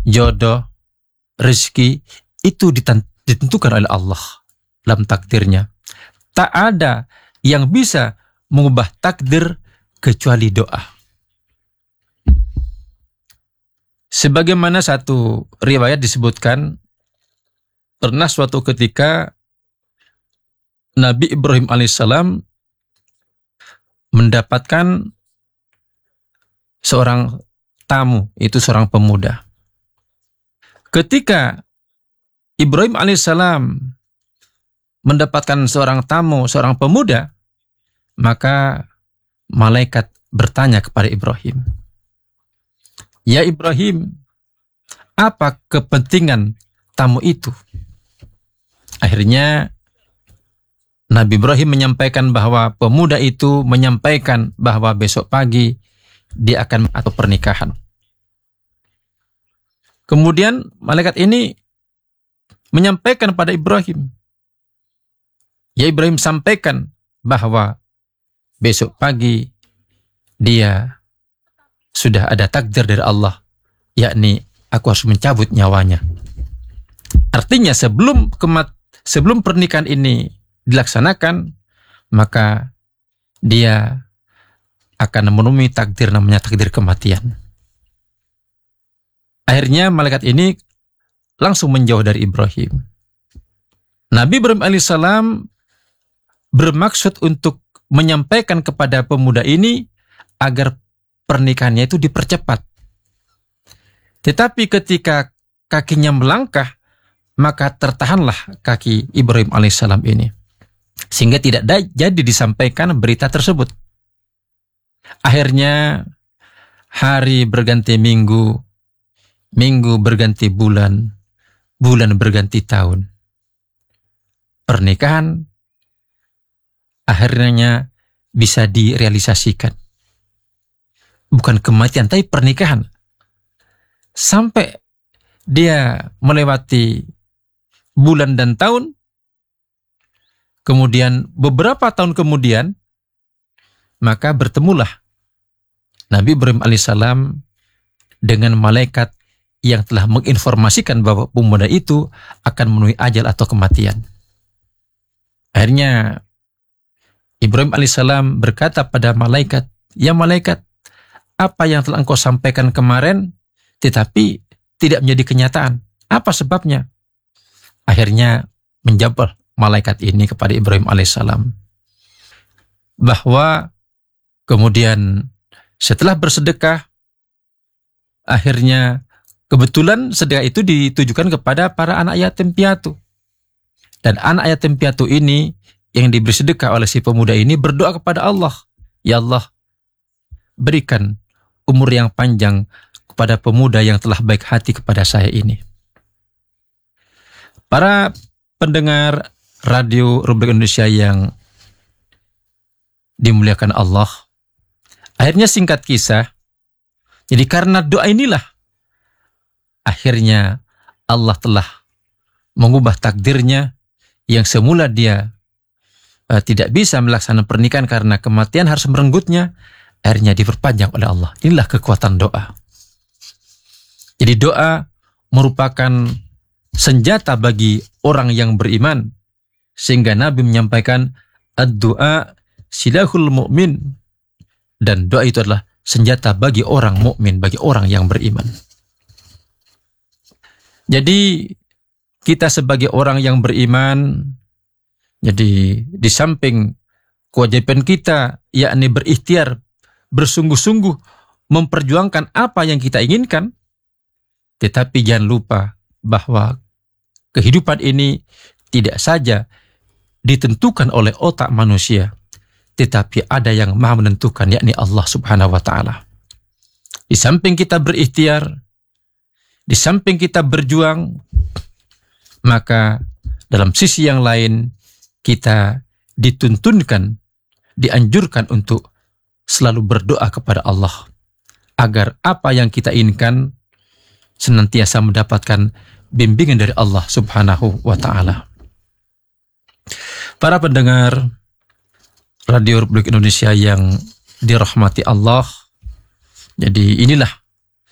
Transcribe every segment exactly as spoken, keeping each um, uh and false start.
jodoh, rezeki itu ditentukan oleh Allah dalam takdirnya. Tak ada yang bisa mengubah takdir kecuali doa. Sebagaimana satu riwayat disebutkan, pernah suatu ketika Nabi Ibrahim alaihissalam mendapatkan seorang tamu, itu seorang pemuda. Ketika Ibrahim alaihissalam mendapatkan seorang tamu, seorang pemuda, maka malaikat bertanya kepada Ibrahim, "Ya Ibrahim, apa kepentingan tamu itu?" Akhirnya Nabi Ibrahim menyampaikan bahwa pemuda itu menyampaikan bahwa besok pagi dia akan atau pernikahan. Kemudian malaikat ini menyampaikan pada Ibrahim, "Ya Ibrahim, sampaikan bahwa besok pagi dia sudah ada takdir dari Allah, yakni aku harus mencabut nyawanya." Artinya sebelum kemat sebelum pernikahan ini dilaksanakan, maka dia akan menemui takdir namanya takdir kematian. Akhirnya malaikat ini langsung menjauh dari Ibrahim. Nabi Ibrahim alaihissalam bermaksud untuk menyampaikan kepada pemuda ini agar pernikahannya itu dipercepat. Tetapi ketika kakinya melangkah, maka tertahanlah kaki Ibrahim alaihissalam ini, sehingga tidak da- jadi disampaikan berita tersebut. Akhirnya hari berganti minggu, minggu berganti bulan, bulan berganti tahun. Pernikahan akhirnya bisa direalisasikan. Bukan kematian, tapi pernikahan. Sampai dia melewati bulan dan tahun, kemudian beberapa tahun kemudian, maka bertemulah Nabi Ibrahim alaihissalam dengan malaikat yang telah menginformasikan bahwa pemuda itu akan menemui ajal atau kematian. Akhirnya Ibrahim alaihissalam berkata pada malaikat, "Ya malaikat, apa yang telah engkau sampaikan kemarin tetapi tidak menjadi kenyataan, apa sebabnya?" Akhirnya menjawab malaikat ini kepada Ibrahim alaihissalam bahwa kemudian setelah bersedekah, akhirnya kebetulan sedekah itu ditujukan kepada para anak yatim piatu. Dan anak yatim piatu ini yang diberi sedekah oleh si pemuda ini berdoa kepada Allah, "Ya Allah, berikan umur yang panjang kepada pemuda yang telah baik hati kepada saya ini." Para pendengar radio Republik Indonesia yang dimuliakan Allah, akhirnya singkat kisah, jadi karena doa inilah akhirnya Allah telah mengubah takdirnya yang semula dia uh, tidak bisa melaksanakan pernikahan karena kematian harus merenggutnya, akhirnya diperpanjang oleh Allah. Inilah kekuatan doa. Jadi doa merupakan senjata bagi orang yang beriman, sehingga Nabi menyampaikan ad-du'a silahul mu'min, dan doa itu adalah senjata bagi orang mukmin, bagi orang yang beriman. Jadi kita sebagai orang yang beriman, jadi di samping kewajiban kita yakni berikhtiar, bersungguh-sungguh memperjuangkan apa yang kita inginkan, tetapi jangan lupa bahwa kehidupan ini tidak saja ditentukan oleh otak manusia, tetapi ada yang maha menentukan, yakni Allah subhanahu wa ta'ala. Di samping kita berikhtiar, di samping kita berjuang, maka dalam sisi yang lain kita dituntunkan, dianjurkan untuk selalu berdoa kepada Allah agar apa yang kita inginkan senantiasa mendapatkan bimbingan dari Allah subhanahu wa ta'ala. Para pendengar Radio Republik Indonesia yang dirahmati Allah, jadi inilah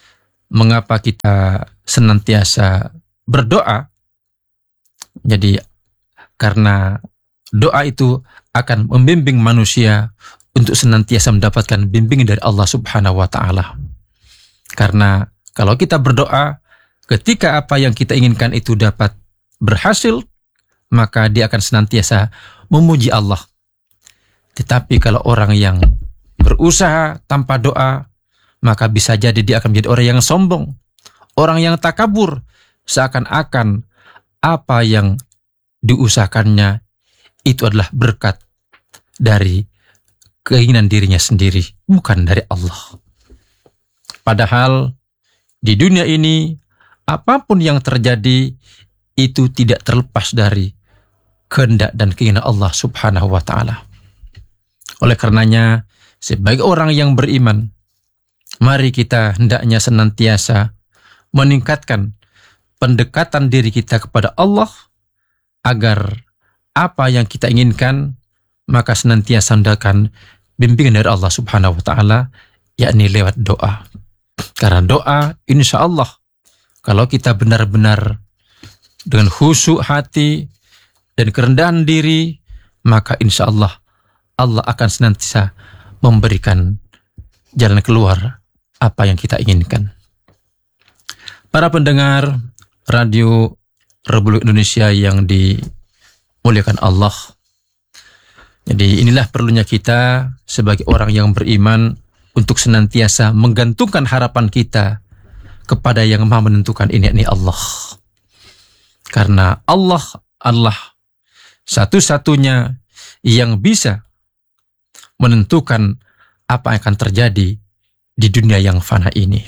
mengapa kita senantiasa berdoa? Jadi karena doa itu akan membimbing manusia untuk senantiasa mendapatkan bimbingan dari Allah Subhanahu wa taala. Karena kalau kita berdoa, ketika apa yang kita inginkan itu dapat berhasil, maka dia akan senantiasa memuji Allah. Tetapi kalau orang yang berusaha tanpa doa, maka bisa jadi dia akan menjadi orang yang sombong, orang yang takabur, seakan-akan apa yang diusahakannya itu adalah berkat dari keinginan dirinya sendiri, bukan dari Allah. Padahal di dunia ini, apapun yang terjadi itu tidak terlepas dari kehendak dan keinginan Allah Subhanahu wa taala. Oleh karenanya, sebagai orang yang beriman, mari kita hendaknya senantiasa meningkatkan pendekatan diri kita kepada Allah, agar apa yang kita inginkan maka senantiasa mendapatkan bimbingan dari Allah Subhanahu wa taala, yakni lewat doa. Karena doa, insya Allah, kalau kita benar-benar dengan khusyuk hati dan kerendahan diri, maka insya Allah Allah akan senantiasa memberikan jalan keluar apa yang kita inginkan. Para pendengar Radio Republik Indonesia yang dimuliakan Allah, jadi inilah perlunya kita sebagai orang yang beriman untuk senantiasa menggantungkan harapan kita kepada yang Maha menentukan, ini yakni Allah. Karena Allah adalah satu-satunya yang bisa menentukan apa yang akan terjadi di dunia yang fana ini.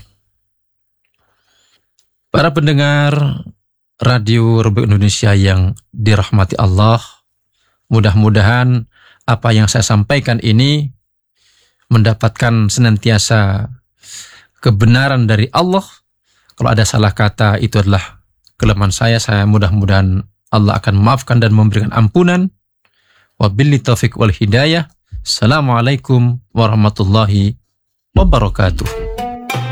Para pendengar Radio Republik Indonesia yang dirahmati Allah, mudah-mudahan apa yang saya sampaikan ini mendapatkan senantiasa kebenaran dari Allah. Kalau ada salah kata, itu adalah kelemahan saya. Saya mudah-mudahan Allah akan memaafkan dan memberikan ampunan. Wabillahi taufiq wal hidayah. Assalamualaikum warahmatullahi wabarakatuh.